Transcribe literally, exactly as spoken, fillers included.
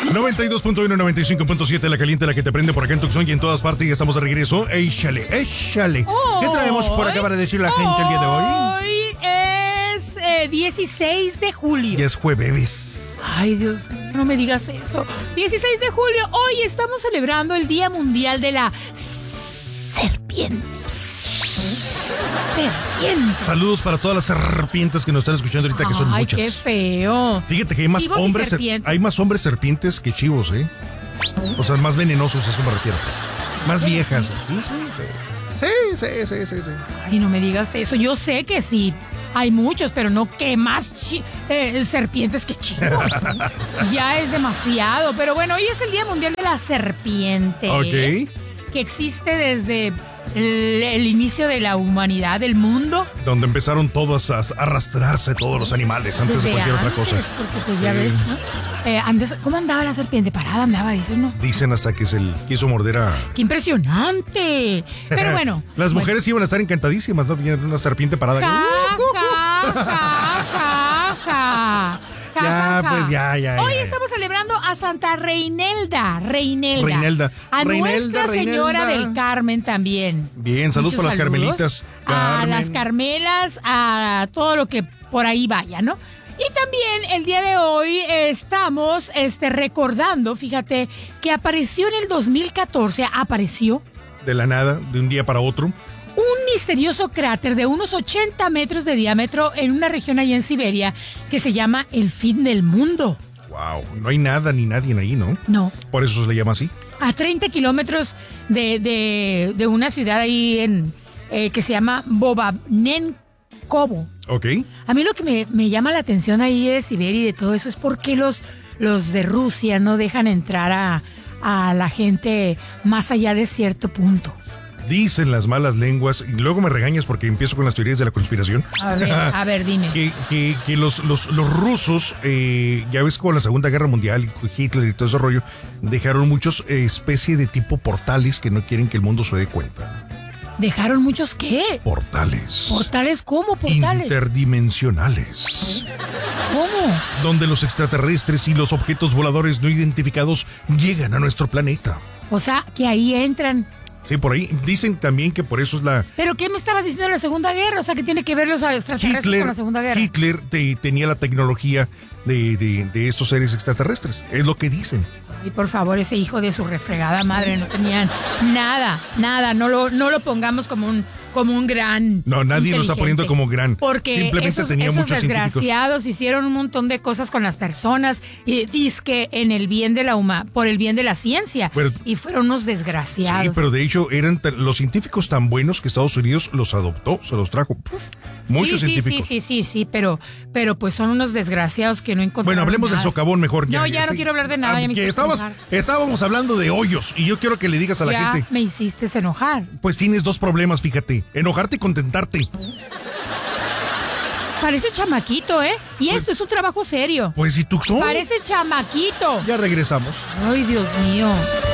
noventa y dos punto uno, noventa y cinco punto siete, la caliente, la que te prende por acá en Tucson y en todas partes. Y estamos de regreso. Échale, échale. Oh, ¿Qué traemos por acá para decir la gente el día de hoy? Hoy es eh, dieciséis de julio. Y es jueves. Ay, Dios mío, no me digas eso. dieciséis de julio, hoy estamos celebrando el Día Mundial de la Serpiente. Serpiente. Saludos para todas las serpientes que nos están escuchando ahorita, que son Ay, muchas. qué feo. Fíjate que hay más Chivos y hombres serpientes. hay más hombres serpientes que chivos, ¿eh? O sea, más venenosos, a eso me refiero. Pues. Más Sí, viejas. sí. Sí, sí, sí. Sí, sí, sí, sí, sí. Ay, no me digas eso. Yo sé que sí, hay muchos, pero no que más chi- eh, serpientes que chivos. Ya es demasiado. Pero bueno, hoy es el Día Mundial de la Serpiente. Ok. Que existe desde el, el inicio de la humanidad, del mundo. Donde empezaron todos a arrastrarse todos los animales antes Desde de cualquier antes, otra cosa. Porque pues ya Sí. ves, ¿no? Eh, antes, ¿cómo andaba la serpiente? Parada andaba, dicen, ¿no? Dicen hasta que se le quiso morder a... ¡Qué impresionante! Pero bueno. Las mujeres iban a estar encantadísimas, ¿no? Viene una serpiente parada. Ja, que- ja, ja, ja, ja. Ja, Ya, ja, ja. pues, ya, ya, Hoy ya. estamos celebrando a Santa Reinelda. Reinelda. Reinelda. A Reinelda, Nuestra Señora Reinelda. del Carmen también. Bien, saludos Muchos para las saludos carmelitas. A Carmen. las Carmelas, a todo lo que por ahí vaya, ¿no? Y también el día de hoy estamos este, recordando, fíjate, que apareció en el dos mil catorce, apareció De la nada, de un día para otro. un misterioso cráter de unos ochenta metros de diámetro en una región allá en Siberia que se llama el fin del mundo. Wow, no hay nada ni nadie ahí, ¿no? No, Por eso se le llama así. a treinta kilómetros de, de, de una ciudad ahí en, eh, que se llama Bobabnenkovo. Ok. A mí lo que me, me llama la atención ahí de Siberia y de todo eso es por qué los, los de Rusia no dejan entrar a, a la gente más allá de cierto punto. Dicen las malas lenguas, y luego me regañas porque empiezo con las teorías de la conspiración. A ver, a ver, dime. Que, que, que los, los, los rusos, eh, ya ves, con la Segunda Guerra Mundial, Hitler y todo ese rollo, dejaron muchos eh, especie de tipo portales que no quieren que el mundo se dé cuenta. ¿Dejaron muchos qué? Portales. ¿Portales cómo? ¿Portales? Interdimensionales. ¿Cómo? Donde los extraterrestres y los objetos voladores no identificados llegan a nuestro planeta. O sea, que ahí entran. Sí, por ahí dicen también que por eso es la... ¿Pero qué me estabas diciendo de la Segunda Guerra? O sea, ¿qué tiene que ver los extraterrestres Hitler, con la Segunda Guerra? Hitler te- tenía la tecnología de, de, de estos seres extraterrestres. Es lo que dicen. Y por favor, ese hijo de su refregada madre no tenían nada, nada. No lo, no lo pongamos como un, como un gran. No, nadie lo está inteligente. poniendo como gran. Porque Simplemente esos, tenía esos muchos científicos. desgraciados hicieron un montón de cosas con las personas y dizque en el bien de la huma, por el bien de la ciencia. Pero- y fueron unos desgraciados. Sí, pero de hecho eran tan- los científicos tan buenos que Estados Unidos los adoptó, se los trajo. Puf, muchos sí, sí, científicos. Sí, sí, sí, sí, pero, pero pues son unos desgraciados que no encontraron Bueno, hablemos nada. del socavón mejor. No, ya no sí. quiero hablar de nada, Ah, ya me que hiciste estabas, enojar. estábamos hablando de hoyos y yo quiero que le digas a la Ya gente, me hiciste enojar. pues tienes dos problemas, fíjate, enojarte y contentarte. Parece chamaquito, ¿eh? Y esto es un trabajo serio. Pues si tú son... Parece chamaquito. Ya regresamos. Ay, Dios mío.